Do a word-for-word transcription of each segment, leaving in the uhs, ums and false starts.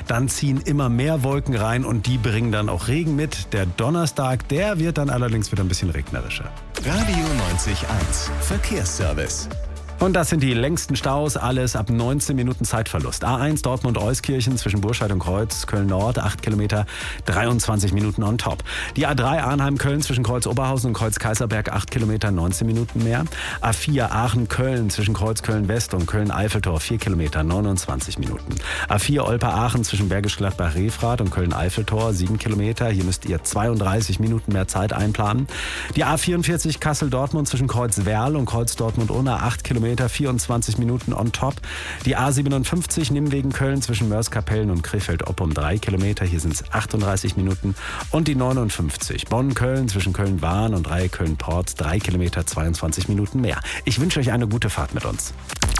Dann ziehen immer mehr Wolken rein und die bringen dann auch Regen mit. Der Donnerstag, der wird dann allerdings wieder ein bisschen regnerischer. Radio neunzig Komma eins Verkehrsservice. Und das sind die längsten Staus, alles ab neunzehn Minuten Zeitverlust. A eins Dortmund-Euskirchen zwischen Burscheid und Kreuz, Köln-Nord, acht Kilometer, dreiundzwanzig Minuten on top. Die A drei Arnheim-Köln zwischen Kreuz-Oberhausen und Kreuz-Kaiserberg, acht Kilometer, neunzehn Minuten mehr. A vier Aachen-Köln zwischen Kreuz-Köln-West und Köln-Eiffeltor, vier Kilometer, neunundzwanzig Minuten. A vier Olper-Aachen zwischen Bergisch Gladbach-Refrath und Köln-Eiffeltor, sieben Kilometer. Hier müsst ihr zweiunddreißig Minuten mehr Zeit einplanen. Die A vierundvierzig Kassel-Dortmund zwischen Kreuz-Werl und Kreuz-Dortmund-Unna, acht Kilometer, vierundzwanzig Minuten on top. Die A siebenundfünfzig Nimwegen-Köln zwischen Mörs-Kapellen und Krefeld-Oppum, drei Kilometer. Hier sind es achtunddreißig Minuten. Und die neunundfünfzig Bonn-Köln zwischen Köln-Wahn und Reihe Köln-Porz, drei Kilometer, zweiundzwanzig Minuten mehr. Ich wünsche euch eine gute Fahrt mit uns.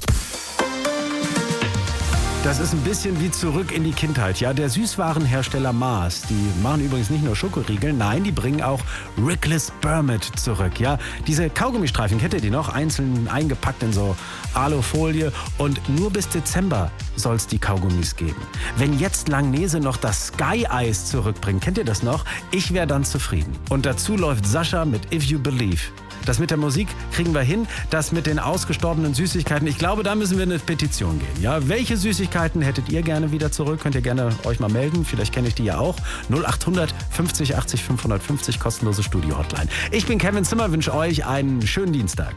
Das ist ein bisschen wie zurück in die Kindheit. Ja, der Süßwarenhersteller Mars, die machen übrigens nicht nur Schokoriegel, nein, die bringen auch Rickless Bermit zurück. Ja, diese Kaugummistreifen, kennt ihr die noch? Einzeln eingepackt in so Alufolie. Und nur bis Dezember soll es die Kaugummis geben. Wenn jetzt Langnese noch das Sky Eis zurückbringt, kennt ihr das noch? Ich wäre dann zufrieden. Und dazu läuft Sascha mit If You Believe. Das mit der Musik kriegen wir hin, das mit den ausgestorbenen Süßigkeiten, ich glaube, da müssen wir eine Petition gehen. Ja, welche Süßigkeiten hättet ihr gerne wieder zurück? Könnt ihr gerne euch mal melden, vielleicht kenne ich die ja auch. null achthundert fünfzig achtzig fünfhundertfünfzig, kostenlose Studio-Hotline. Ich bin Kevin Zimmer, wünsche euch einen schönen Dienstag.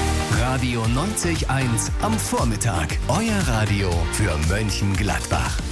Radio neunzig Komma eins am Vormittag. Euer Radio für Mönchengladbach.